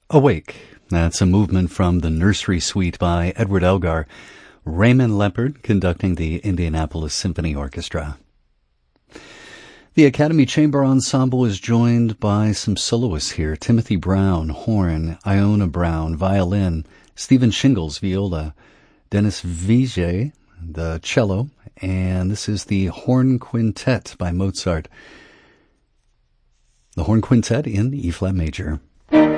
Awake. That's a movement from the Nursery Suite by Edward Elgar. Raymond Leppard conducting the Indianapolis Symphony Orchestra. The Academy Chamber Ensemble is joined by some soloists here. Timothy Brown, horn, Iona Brown, violin, Stephen Shingles, viola, Dennis Vijay, the cello, and this is the Horn Quintet by Mozart. The Horn Quintet in E-flat major.